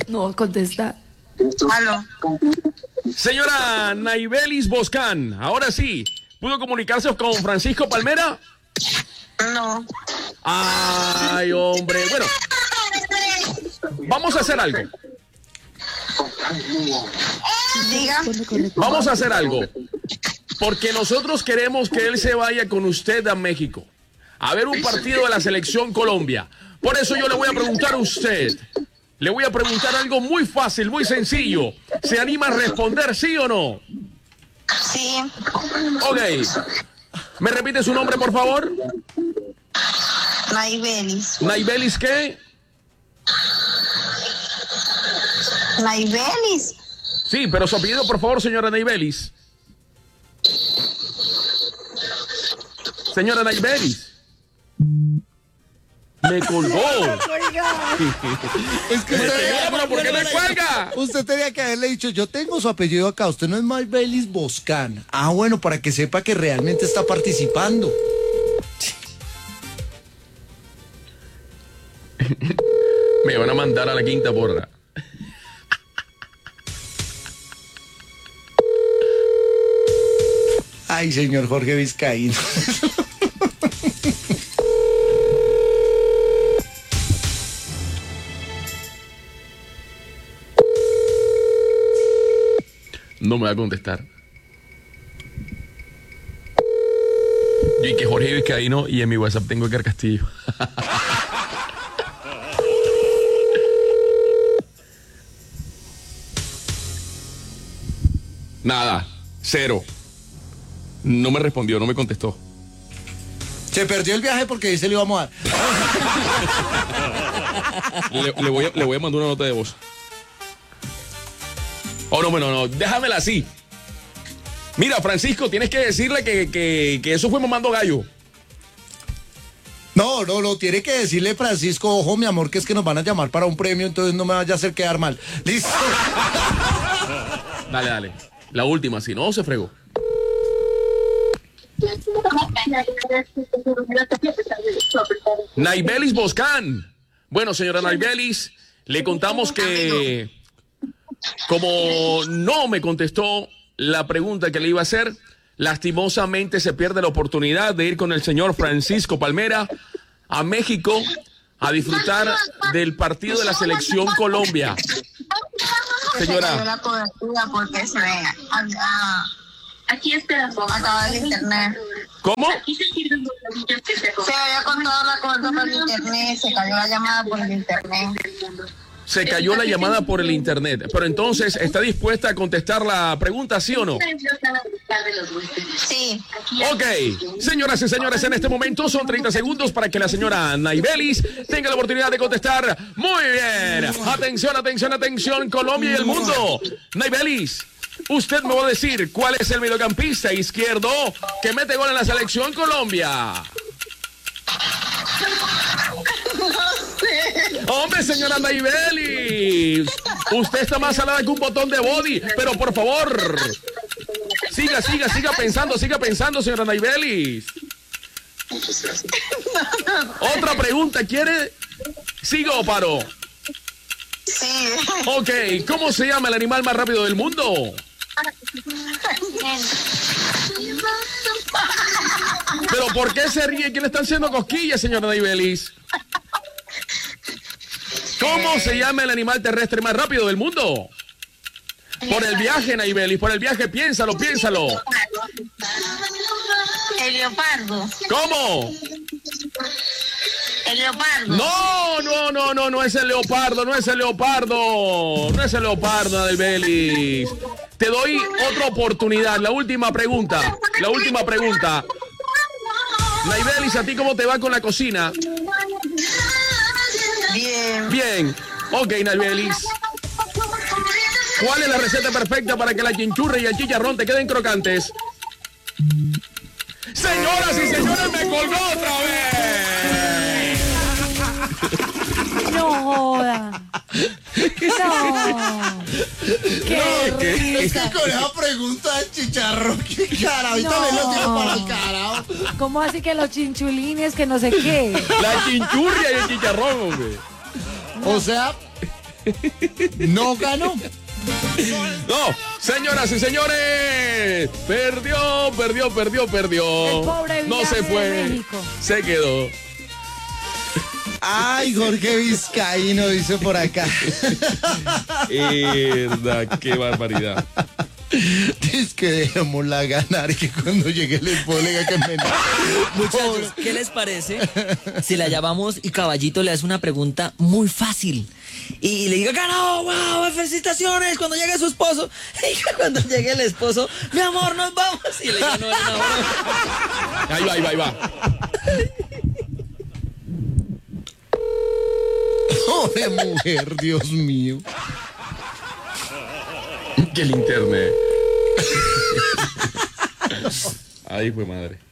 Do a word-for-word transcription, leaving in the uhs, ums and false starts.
No, contesta. Aló. Señora Naibelis Boscan, ahora sí, ¿pudo comunicarse con Francisco Palmera? No. Ay, hombre, bueno, vamos a hacer algo. Diga. Vamos a hacer algo. Porque nosotros queremos que él se vaya con usted a México a ver un partido de la selección Colombia. Por eso yo le voy a preguntar a usted. Le voy a preguntar algo muy fácil, muy sencillo. ¿Se anima a responder sí o no? Sí. Ok. ¿Me repite su nombre, por favor? Naibelis. ¿Naibelis qué? Naibelis. Sí, pero su apellido, por favor, señora Naibelis. Señora Naibelis. Me colgó. Es que usted, Señora, pero ¿por qué me cuelga? usted tenía que haberle dicho, yo tengo su apellido acá, usted no es Naibelis Boscan. Ah, bueno, para que sepa que realmente está participando. Me van a mandar a la quinta porra. Ay, señor Jorge Vizcaíno. No me va a contestar. Yo y que Jorge Vizcaíno y en mi WhatsApp tengo Edgar Castillo. Nada, cero. No me respondió, no me contestó. Se perdió el viaje porque dice le íbamos a dar. Le, le, voy a, le voy a mandar una nota de voz. Oh, no, bueno, no, déjamela así. Mira, Francisco, tienes que decirle que, que, que eso fue mamando gallo. No, no, no, tiene que decirle Francisco, ojo, mi amor, que es que nos van a llamar para un premio, entonces no me vaya a hacer quedar mal. Listo. Dale, dale. La última, si no, se fregó. Naibelis Boscan. Bueno, señora Naibelis, le contamos que como no me contestó la pregunta que le iba a hacer, lastimosamente se pierde la oportunidad de ir con el señor Francisco Palmera a México a disfrutar del partido de la selección Colombia. Señora. La cobertura porque se ve. Aquí esperamos. Acaba el internet. ¿Cómo? Se había contado la cobertura por internet, se cayó la llamada por el internet. Se cayó la llamada por el internet. Pero entonces, ¿está dispuesta a contestar la pregunta, sí o no? Sí. Ok, señoras y señores, en este momento son treinta segundos para que la señora Naibelis tenga la oportunidad de contestar. Muy bien. Atención, atención, atención, Colombia y el mundo. Naibelis, usted me va a decir cuál es el mediocampista izquierdo que mete gol en la selección Colombia. Hombre, señora Naibelis, usted está más salada que un botón de body, pero por favor, siga, siga, siga pensando, siga pensando, señora Naibelis. Otra pregunta, ¿quiere? ¿Sigo o paro? Sí. Ok, ¿cómo se llama el animal más rápido del mundo? ¿Pero por qué se ríe? ¿Quién le están haciendo cosquillas, señora Naibelis? ¿Cómo se llama el animal terrestre más rápido del mundo? Por el viaje, Naibelis, por el viaje, piénsalo, piénsalo. El leopardo. ¿Cómo? El leopardo. No, no, no, no, no es el leopardo, no es el leopardo. No es el leopardo, Naibelis. Te doy otra oportunidad, la última pregunta, la última pregunta. Naibelis, ¿a ti cómo te va con la cocina? Bien. Bien. Ok, Naibelis. ¿Cuál es la receta perfecta para que la chinchurra y el chicharrón te queden crocantes? Señoras y señores, me colgó otra vez. No joda. No. Qué Es risa. que con esa pregunta de chicharrón, qué cara, ahorita No. me lo tiro para el carajo. ¿Cómo así que los chinchulines, que no sé qué? La chinchurria y el chicharrón, hombre. O sea, No ganó. No, señoras y señores, perdió, perdió, perdió, perdió. El pobre no viaje se de fue, México. se quedó. Ay, Jorge Vizcaíno dice por acá. Mierda, qué barbaridad. Es que dejémosla ganar y que cuando llegue el esposo le diga que me... Muchachos, ¿qué les parece si la llamamos y Caballito le hace una pregunta muy fácil? Y le diga, ganó, wow, felicitaciones, cuando llegue su esposo. Y cuando llegue el esposo, mi amor, nos vamos. Y le diga, no, era una broma. Ahí va, ahí va, ahí va. Pobre mujer, Dios mío. Que el internet. Ahí fue madre.